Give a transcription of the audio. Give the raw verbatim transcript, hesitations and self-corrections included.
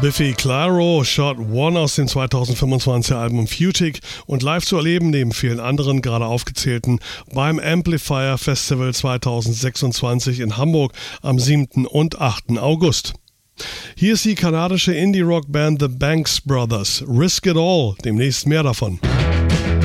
Biffy Clyro, Shot One aus dem zweitausendfünfundzwanziger Album Futic und live zu erleben, neben vielen anderen gerade aufgezählten, beim Amplifier Festival zweitausendsechsundzwanzig in Hamburg am siebten und achten August. Hier ist die kanadische Indie-Rock-Band The Banks Brothers. Risk It All, demnächst mehr davon.